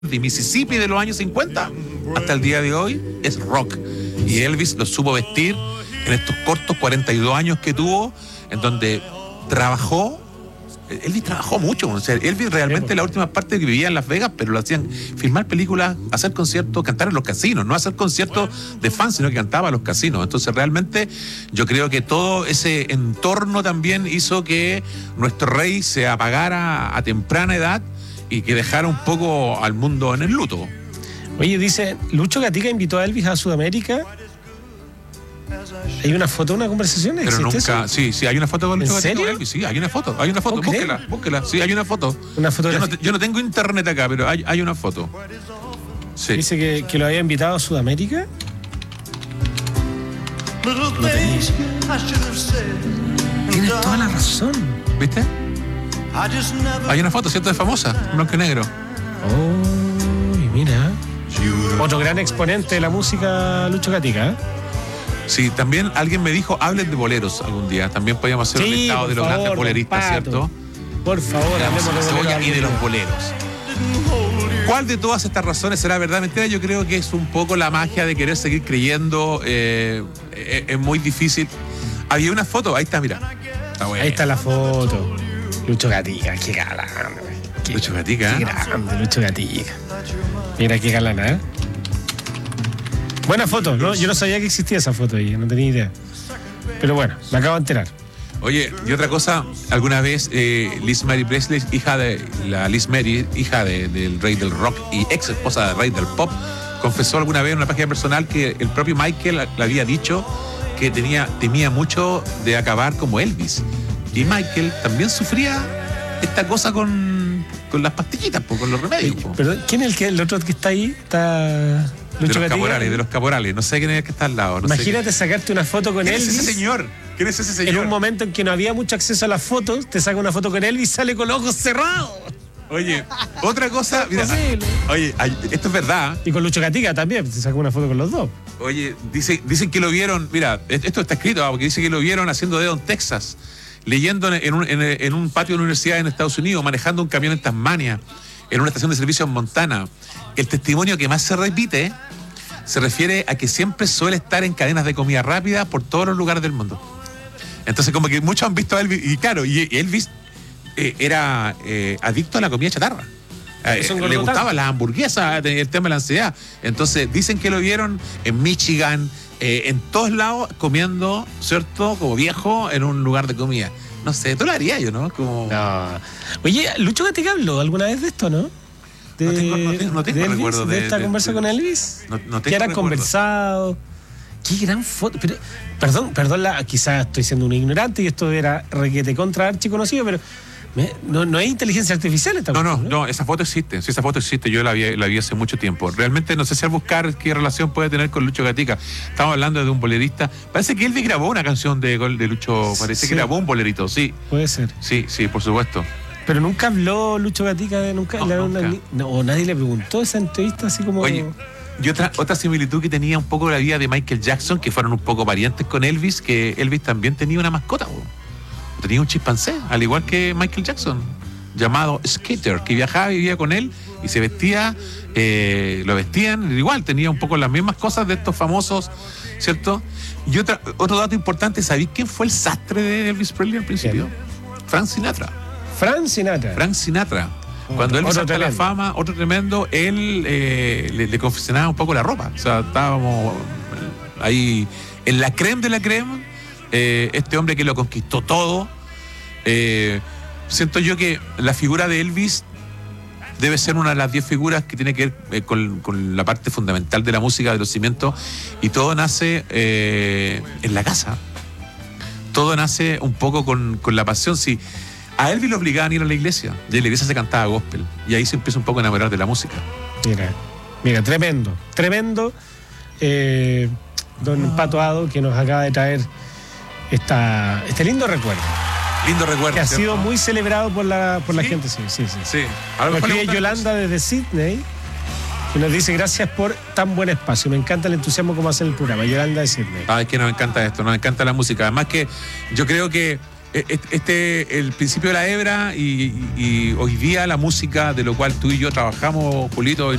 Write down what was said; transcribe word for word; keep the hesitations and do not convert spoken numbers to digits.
de Mississippi de los años cincuenta hasta el día de hoy es rock. Y Elvis lo supo vestir en estos cortos cuarenta y dos años que tuvo, en donde trabajó. Elvis trabajó mucho. O sea, Elvis realmente la última parte que vivía en Las Vegas, pero lo hacían filmar películas, hacer conciertos, cantar en los casinos, no hacer conciertos de fans, sino que cantaba en los casinos. Entonces realmente yo creo que todo ese entorno también hizo que nuestro rey se apagara a temprana edad y que dejara un poco al mundo en el luto. Oye, dice, Lucho Gatica invitó a Elvis a Sudamérica. ¿Hay una foto, una conversación? Pero nunca, eso? sí, sí, hay una foto con Lucho Gatica con Elvis, sí, hay una foto, hay una foto, búsquela, búsquela, sí, hay una foto. Una foto. Yo no, yo no tengo internet acá, pero hay, hay una foto. Sí. Dice que, que lo había invitado a Sudamérica. No tenés. Tienes toda la razón. ¿Viste? Hay una foto, ¿cierto? De famosa, blanco y negro. Oh, y mira. Otro gran exponente de la música, Lucho Gatica, ¿eh? Sí, también alguien me dijo, hablen de boleros algún día. También podíamos hacer sí, un listado de los favor, grandes boleristas, ¿cierto? Por favor, hablemos de cebolla y de los boleros. ¿Cuál de todas estas razones será verdad o mentira? Yo creo que es un poco la magia de querer seguir creyendo. Eh, es, es muy difícil. Había una foto, ahí está, mira. Está ahí está la foto. Lucho Gatica, qué galán. Qué, Lucho Gatica. Qué grande, Lucho Gatica. Mira qué galán, ¿eh? Buena foto, ¿no? Yo no sabía que existía esa foto ahí, no tenía idea. Pero bueno, me acabo de enterar. Oye, y otra cosa, alguna vez eh, Liz Mary Presley, hija de la Liz Mary, hija de, del rey del rock y ex esposa del rey del pop, confesó alguna vez en una página personal que el propio Michael le había dicho que tenía, temía mucho de acabar como Elvis. Y Michael también sufría esta cosa con, con las pastillitas, con los remedios. Eh, perdón, ¿quién es el, que, el otro que está ahí? Está... De los caporales, de los caporales. No sé quién es el que está al lado. No Imagínate sé sacarte una foto con ¿Quién Elvis. ¿Quién es ese señor? ¿Quién es ese señor? En un momento en que no había mucho acceso a las fotos, te saca una foto con Elvis y sale con los ojos cerrados. Oye, otra cosa. Mira, oye, esto es verdad. Y con Lucho Gatica también, te saca una foto con los dos. Oye, dice, dicen que lo vieron. Mira, esto está escrito, porque dice que lo vieron haciendo dedo en Texas, leyendo en un, en, en un patio de una universidad en Estados Unidos, manejando un camión en Tasmania, en una estación de servicio en Montana. El testimonio que más se repite se refiere a que siempre suele estar en cadenas de comida rápida por todos los lugares del mundo. Entonces, como que muchos han visto a Elvis, y claro, y Elvis eh, era eh, adicto a la comida chatarra. Eh, le gustaban las hamburguesas, el tema de la ansiedad. Entonces, dicen que lo vieron en Michigan, eh, en todos lados, comiendo, ¿cierto? Como viejo en un lugar de comida. No sé, tú lo harías yo, ¿no? Como... No. Oye, Lucho Gatica habló alguna vez de esto, ¿no? De, no tengo, no tengo, no tengo de Elvis, recuerdo de, de esta de, conversa de, con Elvis. No, no tengo que eran recuerdo. Conversado. Qué gran foto. Pero, perdón, perdón, la, quizás estoy siendo un ignorante y esto era requete contra archiconocido, pero me, no, no es inteligencia artificial esta No, cosa, no, no, esa foto existe. Sí, esa foto existe. Yo la vi, la vi hace mucho tiempo. Realmente no sé si al buscar qué relación puede tener con Lucho Gatica. Estamos hablando de un bolerista. Parece que él grabó una canción de, de Lucho. Parece sí. que grabó un bolerito, sí. Puede ser. Sí, sí, por supuesto. Pero nunca habló Lucho Gatica de nunca, no, la, nunca. Una, no, o nadie le preguntó esa entrevista así como. Oye, y otra, otra similitud que tenía un poco la vida de Michael Jackson, que fueron un poco parientes con Elvis, que Elvis también tenía una mascota, bro. Tenía un chimpancé, al igual que Michael Jackson, llamado Skater, que viajaba y vivía con él y se vestía, eh, lo vestían igual, tenía un poco las mismas cosas de estos famosos, ¿cierto? Y otra, otro dato importante, ¿sabéis quién fue el sastre de Elvis Presley al principio? ¿Quién? Frank Sinatra. Frank Sinatra. Frank Sinatra. Cuando él saltó a la fama, otro tremendo, él eh, le, le confeccionaba un poco la ropa. O sea, estábamos ahí en la creme de la creme. Eh, este hombre que lo conquistó todo. Eh, siento yo que la figura de Elvis debe ser una de las diez figuras que tiene que ver eh, con, con la parte fundamental de la música, de los cimientos. Y todo nace eh, en la casa. Todo nace un poco con, con la pasión. Sí. A Elvis lo obligaban a ir a la iglesia, y en la iglesia se cantaba gospel, y ahí se empieza un poco a enamorar de la música. Mira, mira, tremendo, tremendo, eh, don Pato Ado, que nos acaba de traer esta, este lindo recuerdo. Lindo recuerdo. Que ha ¿cierto? sido muy celebrado por la, por la ¿Sí? gente, sí, sí, sí. Sí. Nos escribe Yolanda desde Sydney, que nos dice gracias por tan buen espacio. Me encanta el entusiasmo como hacen el programa. Yolanda de Sydney. Ah, es que nos encanta esto, nos encanta la música. Además que yo creo que este el principio de la hebra y, y, y hoy día la música de lo cual tú y yo trabajamos, Julito,